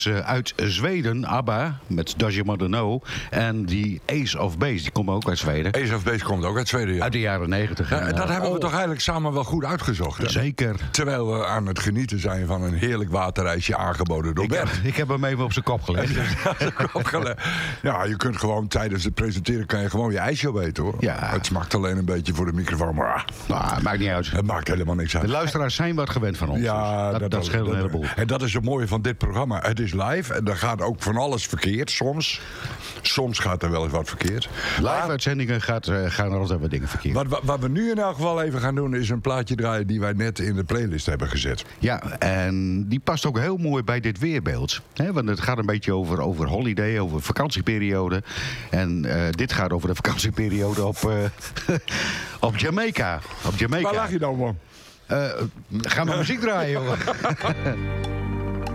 Uit Zweden, ABBA, met Does Your Mother Know. En die Ace of Base, die komt ook uit Zweden. Ace of Base komt ook uit Zweden, ja. Uit de jaren 90. Ja, en dat hebben we toch eigenlijk samen wel goed uitgezocht. Hè? Zeker. Terwijl we aan het genieten zijn van een heerlijk waterreisje aangeboden door Bert. Ik heb hem even op zijn kop gelegd. Ja, je kunt gewoon tijdens het presenteren kan je gewoon je ijsje opeten, hoor. Ja. Het smaakt alleen een beetje voor de microfoon, maar Maakt niet uit. het maakt helemaal niks uit. De luisteraars zijn wat gewend van ons. Ja, dus dat scheelt een heleboel. En dat is het mooie van dit programma. Het is live en daar gaat ook van alles verkeerd soms. Soms gaat er wel eens wat verkeerd. Live-uitzendingen gaan er altijd wat dingen verkeerd. Wat we nu in elk geval even gaan doen is een plaatje draaien die wij net in de playlist hebben gezet. Ja, en die past ook heel mooi bij dit weerbeeld. Want het gaat een beetje over holiday, over vakantieperiode. En dit gaat over de vakantieperiode op Jamaica. Waar lag je nou, man? Ga maar muziek draaien, jongen.